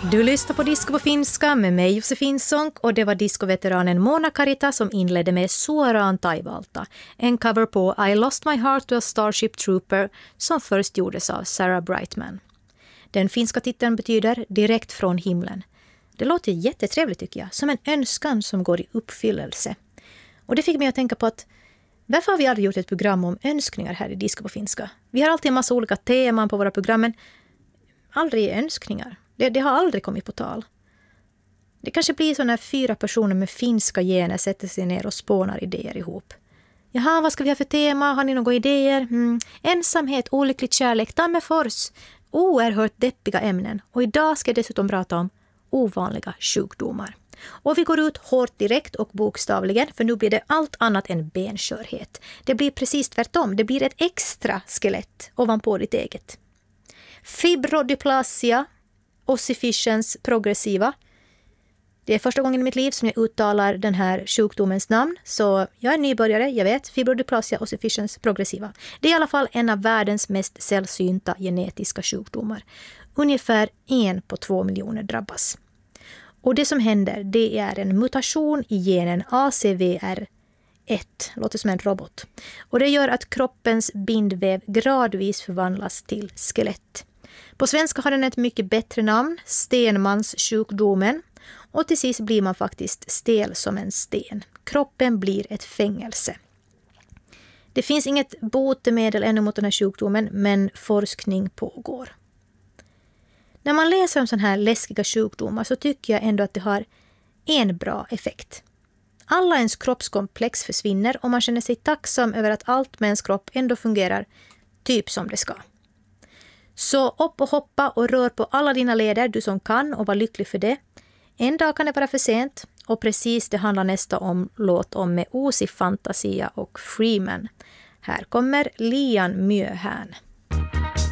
Du lyssnar på Disco på finska med mig Josefin Sonck, och det var discoveteranen Mona Karita som inledde med Suoraan taivalta, en cover på I Lost My Heart to a Starship Trooper som först gjordes av Sarah Brightman. Den finska titeln betyder direkt från himlen. Det låter jättetrevligt tycker jag, som en önskan som går i uppfyllelse. Och det fick mig att tänka på att varför har vi aldrig gjort ett program om önskningar här i Disco på finska? Vi har alltid en massa olika teman på våra program, men aldrig önskningar. Det har aldrig kommit på tal. Det kanske blir så när 4 personer med finska gener sätter sig ner och spånar idéer ihop. Jaha, vad ska vi ha för tema? Har ni några idéer? Ensamhet, olycklig kärlek, Tammerfors. Oerhört deppiga ämnen. Och idag ska jag dessutom prata om ovanliga sjukdomar. Och vi går ut hårt direkt och bokstavligen, för nu blir det allt annat än benskörhet. Det blir precis tvärtom. Det blir ett extra skelett ovanpå ditt eget. Fibrodysplasia ossificans progressiva. Det är första gången i mitt liv som jag uttalar den här sjukdomens namn. Så jag är nybörjare, jag vet. Fibrodysplasia ossificans progressiva. Det är i alla fall en av världens mest sällsynta genetiska sjukdomar. Ungefär 1 på 2 miljoner drabbas. Och det som händer, det är en mutation i genen ACVR1. Låter som en robot. Och det gör att kroppens bindväv gradvis förvandlas till skelett. På svenska har den ett mycket bättre namn, Stenmans sjukdomen. Och till sist blir man faktiskt stel som en sten. Kroppen blir ett fängelse. Det finns inget botemedel ännu mot den här sjukdomen, men forskning pågår. När man läser om sådana här läskiga sjukdomar så tycker jag ändå att det har en bra effekt. Alla ens kroppskomplex försvinner och man känner sig tacksam över att allt med ens kropp ändå fungerar typ som det ska. Så upp och hoppa och rör på alla dina leder, du som kan, och var lycklig för det. En dag kan det vara för sent, och precis det handlar nästa låt om med Uusi Fantasia och Freeman. Här kommer Lian Myöhään.